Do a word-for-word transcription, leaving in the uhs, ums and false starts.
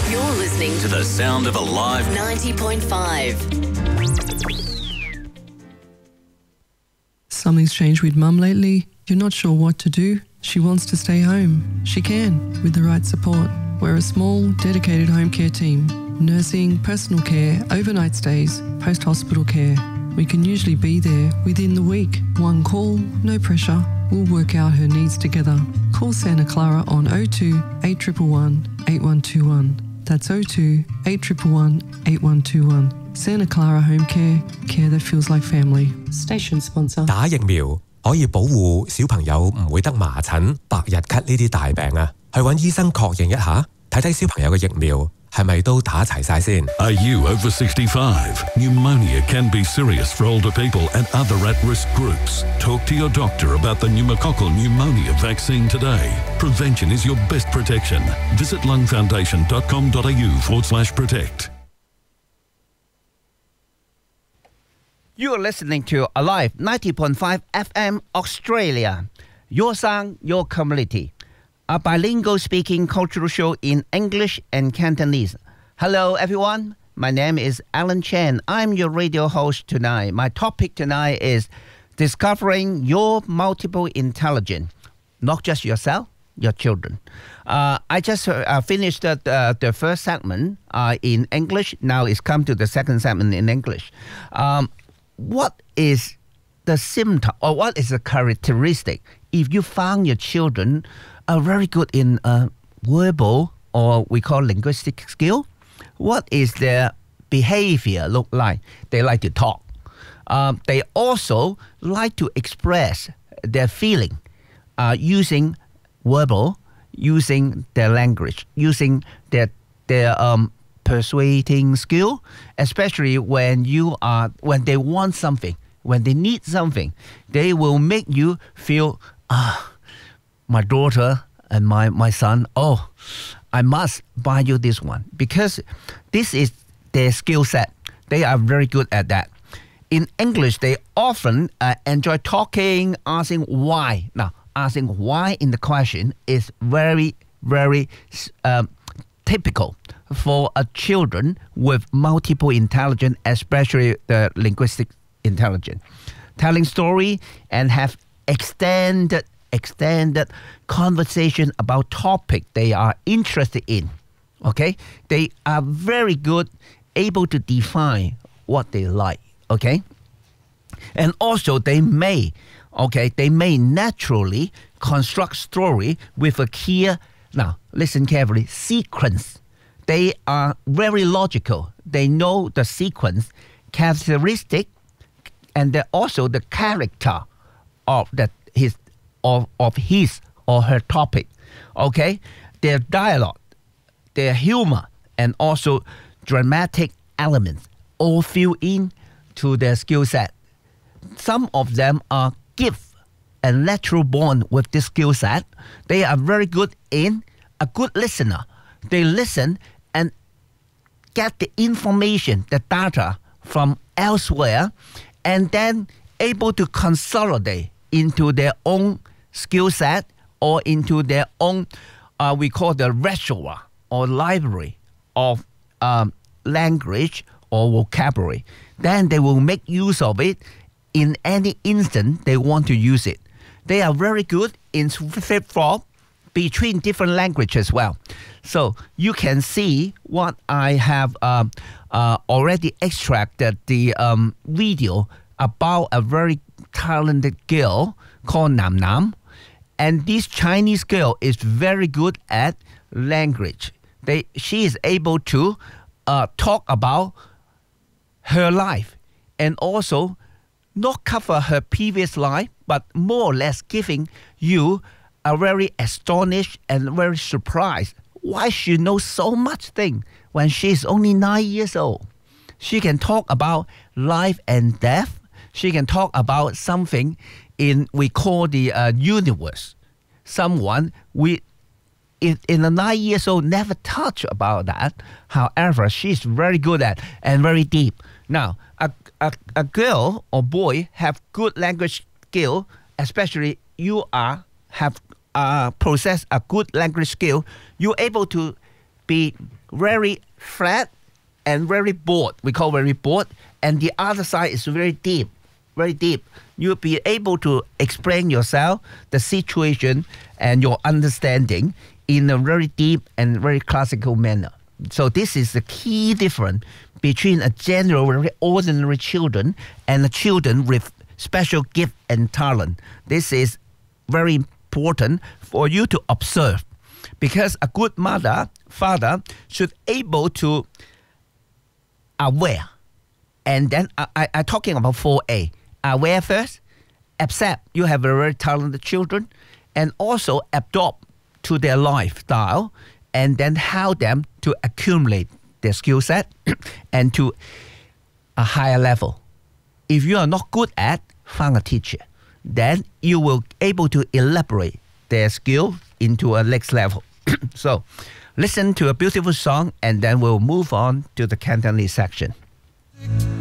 You're listening to the sound of Alive ninety point five. Something's changed with Mum lately. You're not sure what to do. She wants to stay home. She can, with the right support. We're a small, dedicated home care team. Nursing, personal care, overnight stays, post-hospital care. We can usually be there within the week. One call, no pressure. We'll work out her needs together. Call Santa Clara on oh two, eight one one, eight one two one. That's oh two, eight one one, eight one two one. Santa Clara Home Care, care that feels like family. Station sponsor. 打疫苗可以保護小朋友唔會得麻疹、白日咳呢啲大病啊！去揾醫生確認一下，睇睇小朋友嘅疫苗係咪都打齊晒先。 Are you over sixty-five? Pneumonia can be serious for older people and other at-risk groups. Talk to your doctor about the pneumococcal pneumonia vaccine today. Prevention is your best protection. Visit lungfoundation.com.au forward slash protect. You're listening to Alive ninety point five F M Australia. Your sound, your community. A bilingual speaking cultural show in English and Cantonese. Hello everyone, my name is Alan Chen. I'm your radio host tonight. My topic tonight is discovering your multiple intelligence. Not just yourself, your children. Uh, I just uh, finished the, uh, the first segment uh, in English. Now it's come to the second segment in English. Um, what is the symptom or what is the characteristic if you found your children are very good in uh, verbal or we call linguistic skill? What is their behavior look like? They like to talk. Um, they also like to express their feeling uh, using verbal, using their language, using their their um, persuading skill, especially when you are when they want something, when they need something, they will make you feel ah. My daughter and my, my son, oh, I must buy you this one because this is their skill set. They are very good at that. In English, they often uh, enjoy talking, asking why. Now, asking why in the question is very, very um, typical for a children with multiple intelligence, especially the linguistic intelligence. Telling story and have extended extended conversation about topic they are interested in. Okay, they are very good, able to define what they like. Okay, and also they may, okay, they may naturally construct story with a clear. Now listen carefully. Sequence. They are very logical. They know the sequence, characteristic, and also the character of that his. Of, of his or her topic, okay? Their dialogue, their humor, and also dramatic elements all fill in to their skill set. Some of them are gift and natural born with this skill set. They are very good in a good listener. They listen and get the information, the data from elsewhere, and then able to consolidate into their own skill set or into their own, uh, we call the reservoir or library of um, language or vocabulary. Then they will make use of it in any instant they want to use it. They are very good in flip-flop between different languages as well. So you can see what I have um, uh, already extracted the um, video about a very talented girl called Nam Nam. And this Chinese girl is very good at language. They, she is able to uh, talk about her life and also not cover her previous life, but more or less giving you a very astonished and very surprised. Why she knows so much thing when she's only nine years old? She can talk about life and death. She can talk about something in we call the uh, universe. Someone we in, in a nine years old never touch about that. However, she's very good at and very deep. Now, a, a, a girl or boy have good language skill, especially you are have uh, possess a good language skill. You're able to be very flat and very broad. We call very broad. And the other side is very deep, very deep. You'll be able to explain yourself, the situation, and your understanding in a very deep and very classical manner. So this is the key difference between a general, very ordinary children and the children with special gift and talent. This is very important for you to observe, because a good mother, father should able to aware. And then I, I, I'm talking about four A. Aware first, accept you have very talented children, and also adopt to their lifestyle, and then help them to accumulate their skill set and to a higher level. If you are not good at, find a teacher. Then you will able to elaborate their skill into a next level. So listen to a beautiful song, and then we'll move on to the Cantonese section.